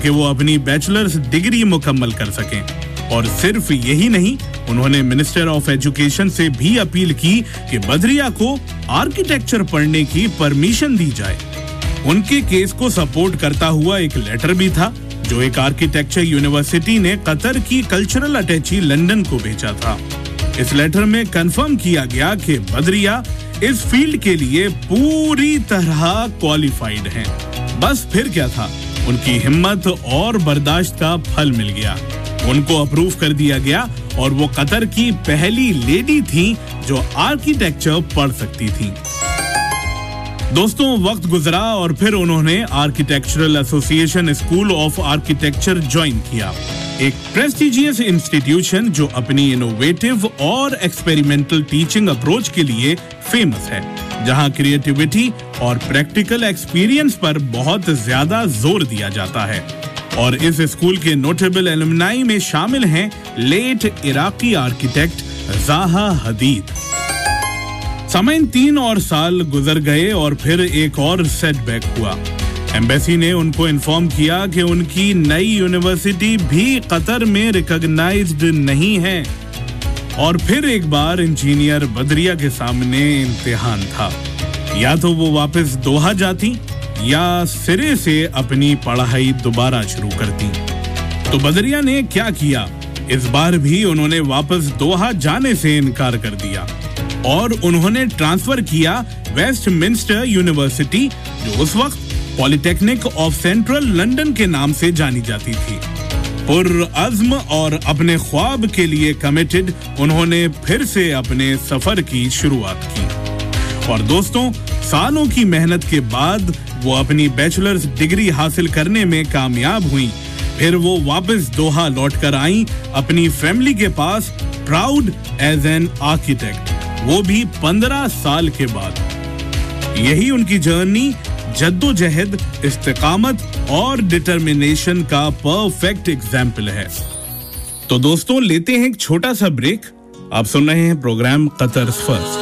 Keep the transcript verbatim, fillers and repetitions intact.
ताकि वो अपनी बैचलर्स डिग्री मुकम्मल कर सकें। और सिर्फ यही नहीं, उन्होंने मिनिस्टर ऑफ एजुकेशन से भी अपील की कि बदरिया को आर्किटेक्चर पढ़ने की परमिशन दी जाए। उनके केस को सपोर्ट करता हुआ एक लेटर भी था जो एक आर्किटेक्चर यूनिवर्सिटी ने कतर की कल्चरल अटैची लंदन को भेजा था। इस लेटर में कंफर्म किया गया कि बदरिया इस फील्ड के लिए पूरी तरह क्वालिफाइड हैं। बस फिर क्या था, उनकी हिम्मत और बर्दाश्त का फल मिल गया। उनको अप्रूव कर दिया गया और वो कतर की पहली लेडी थी जो आर्किटेक्चर पढ़ सकती थी। दोस्तों, वक्त गुजरा और फिर उन्होंने architectural association school of architecture join किया, एक प्रेस्टिजियस इंस्टीट्यूशन जो अपनी इनोवेटिव और एक्सपेरिमेंटल टीचिंग अप्रोच के लिए फेमस है, जहां क्रिएटिविटी और प्रैक्टिकल एक्सपीरियंस पर बहुत ज्यादा जोर दिया जाता है। और इस स्कूल के नोटेबल एलुमनाई में शामिल हैं लेट इराकी आर्किटेक्ट ज़ाहा हदीद। सामईन तीन और साल गुजर गए और फिर एक और सेटबैक हुआ। एम्बेसी ने उनको इन्फॉर्म किया कि उनकी नई यूनिवर्सिटी भी कतर में रिकॉग्नाइज्ड नहीं है। और फिर एक बार इंजीनियर बदरिया के सामने इम्तिहान था, या तो वो वापस दोहा जाती या सिरे से अपनी पढ़ाई दोबारा शुरू करती। तो बदरिया ने क्या किया, इस बार भी उन्होंने वापस दोहा जाने से इनकार कर दिया और उन्होंने ट्रांसफर किया वेस्टमिंस्टर यूनिवर्सिटी, जो उस वक्त पॉलिटेक्निक ऑफ सेंट्रल लंदन के नाम से जानी जाती थी। पुरअज़्म और अपने ख्वाब के लिए कमिटेड उन्होंने फिर से अपने सफर की शुरुआत की। और दोस्तों, सालों की मेहनत के बाद वो अपनी बैचलर्स डिग्री हासिल करने में कामयाब हुई। फिर वो वापस दोहा लौट कर आई अपनी फैमिली के पास, प्राउड एज एन आर्किटेक्ट, वो भी पंद्रह साल के बाद। यही उनकी जर्नी जद्दोजहद, इस्तिकामत और डिटर्मिनेशन का परफेक्ट एग्जाम्पल है। तो दोस्तों, लेते हैं एक छोटा सा ब्रेक। आप सुन रहे हैं प्रोग्राम कतर फर्स्ट।